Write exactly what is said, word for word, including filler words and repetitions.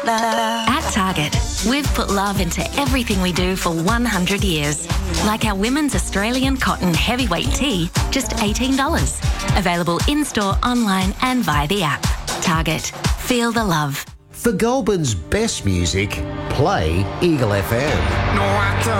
At Target, we've put love into everything we do for one hundred years. Like our women's Australian cotton heavyweight tee, just eighteen dollars. Available in-store, online and via the app. Target. Feel the love. For Goulburn's best music, play Eagle F M. No, I can't.